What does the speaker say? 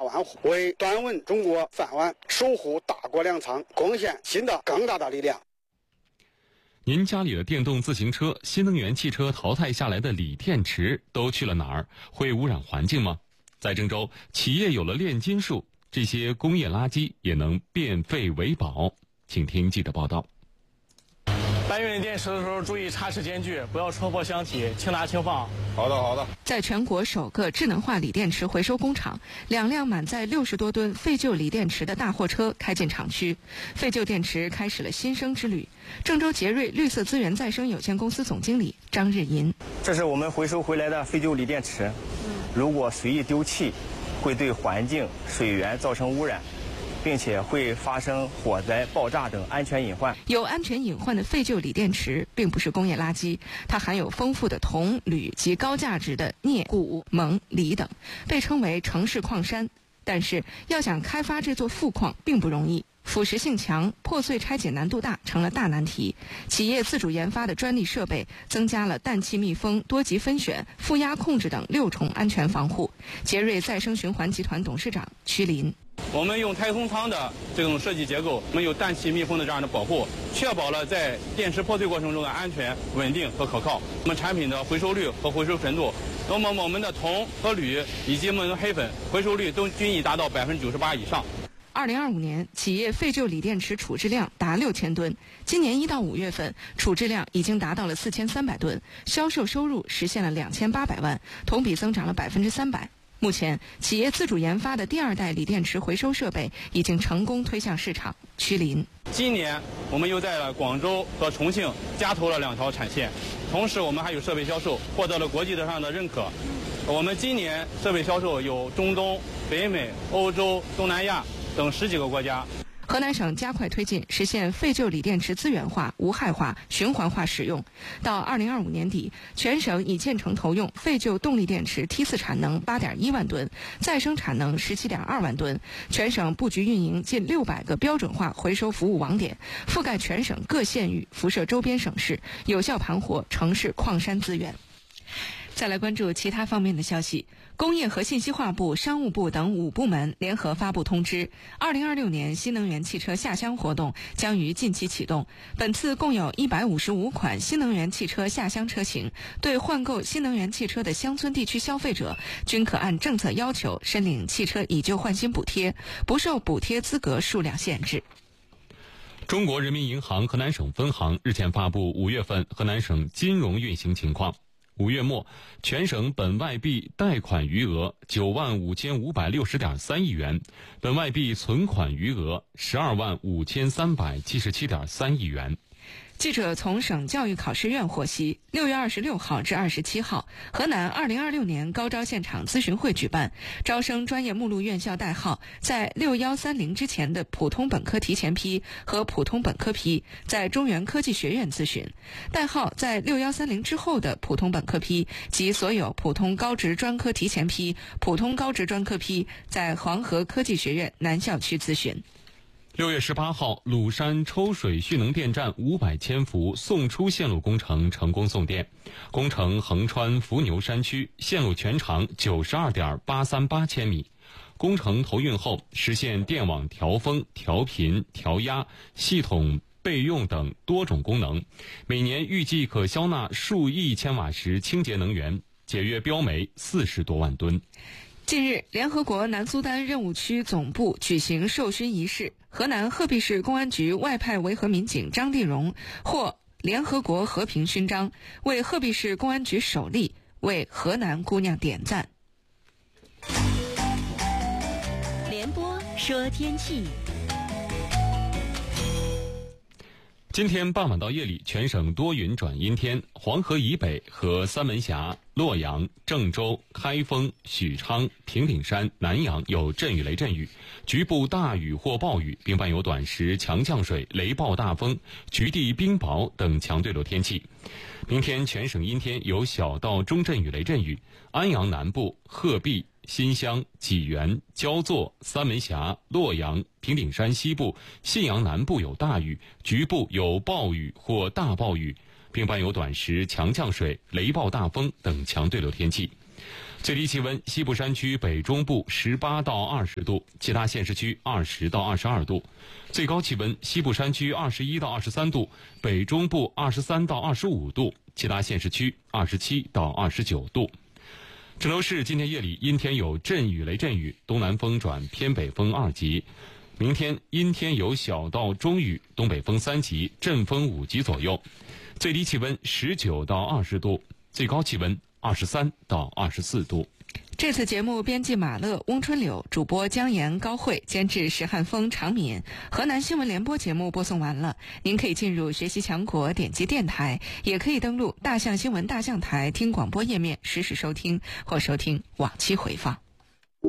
万户，为端稳中国饭碗、守护大国粮仓贡献新的更大的力量。 您家里的电动自行车、新能源汽车淘汰下来的锂电池都去了哪儿？会污染环境吗？在郑州，企业有了炼金术，这些工业垃圾也能变废为宝。请听记者报道。 搬运电池的时候注意插齿间距，不要戳破箱体，轻拿轻放。 好的。 在全国首个智能化锂电池回收工厂，2辆满载60多吨废旧锂电池的大货车开进厂区，废旧电池开始了新生之旅。郑州杰瑞绿色资源再生有限公司总经理张日银： 这是我们回收回来的废旧锂电池，如果随意丢弃，会对环境、水源造成污染，并且会发生火灾、爆炸等安全隐患。 有安全隐患的废旧锂电池并不是工业垃圾，它含有丰富的铜、铝及高价值的镍、钴、锰、锂等，被称为城市矿山。但是要想开发这座富矿并不容易，腐蚀性强，破碎拆解难度大，成了大难题。企业自主研发的专利设备增加了氮气密封、多级分选、负压控制等6重安全防护。杰瑞再生循环集团董事长曲林： 我们用太空舱的这种设计结构，我们有氮气密封的这样的保护，确保了在电池破碎过程中的安全、稳定和可靠。我们产品的回收率和回收纯度，那么我们的铜和铝以及我们的黑粉回收率都均已达到98%以上。 2025年，企业废旧锂电池处置量达6000吨。今年1到5月份，处置量已经达到了4300吨，销售收入实现了2800万，同比增长了300%。目前，企业自主研发的第2代锂电池回收设备已经成功推向市场。曲林： 今年我们又在了广州和重庆加投了2条产线，同时我们还有设备销售获得了国际上的认可。我们今年设备销售有中东、北美、欧洲、东南亚等10几个国家。 河南省加快推进实现废旧锂电池资源化、无害化、循环化使用。到2025年底，全省已建成投用废旧动力电池梯次产能8.1万吨，再生产能17.2万吨。全省布局运营近600个标准化回收服务网点，覆盖全省各县域，辐射周边省市，有效盘活城市矿山资源。再来关注其他方面的消息。工业和信息化部、商务部等5部门联合发布通知，2026年新能源汽车下乡活动将于近期启动。本次共有155款新能源汽车下乡车型，对换购新能源汽车的乡村地区消费者，均可按政策要求申领汽车以旧换新补贴，不受补贴资格数量限制。 中国人民银行河南省分行日前发布5月份河南省金融运行情况。5月末，全省本外币贷款余额95560.3亿元，本外币存款余额125377.3亿元。 记者从省教育考试院获悉，6月26号至27号，河南2026年高招现场咨询会举办，招生专业目录院校代号在6130之前的普通本科提前批和普通本科批在中原科技学院咨询，代号在6130之后的普通本科批及所有普通高职专科提前批、普通高职专科批在黄河科技学院南校区咨询。 6月18号，鲁山抽水蓄能电站500千伏送出线路工程成功送电，工程横穿伏牛山区，线路全长92.838千米。工程投运后，实现电网调峰、调频、调压、系统备用等多种功能，每年预计可消纳数亿千瓦时清洁能源，节约标煤40多万吨。 近日，联合国南苏丹任务区总部举行授勋仪式，河南鹤壁市公安局外派维和民警张地荣获联合国和平勋章，为鹤壁市公安局首例，为河南姑娘点赞。 联播说天气。 今天傍晚到夜里，全省多云转阴天，黄河以北和三门峡、洛阳、郑州、开封、许昌、平顶山、南阳有阵雨雷阵雨，局部大雨或暴雨，并伴有短时强降水、雷暴大风、局地冰雹等强对流天气。明天全省阴天，有小到中阵雨雷阵雨，安阳南部、鹤壁、新乡、济源、焦作、三门峡、洛阳、平顶山西部、信阳南部有大雨，局部有暴雨或大暴雨，并伴有短时强降水、雷暴大风等强对流天气。 最低气温，西部山区北中部18到20度，其他县市区20到22度。最高气温，西部山区21到23度，北中部23到25度，其他县市区27到29度。郑州市今天夜里阴天有阵雨雷阵雨，东南风转偏北风2级。明天阴天有小到中雨，东北风3级，阵风5级左右。最低气温19到20度，最高气温23到24度。 这次节目编辑马乐、翁春柳，主播姜岩、高慧，监制石汉峰、常敏。河南新闻联播节目播送完了，您可以进入学习强国，点击电台，也可以登录大象新闻大象台听广播页面实时收听或收听往期回放。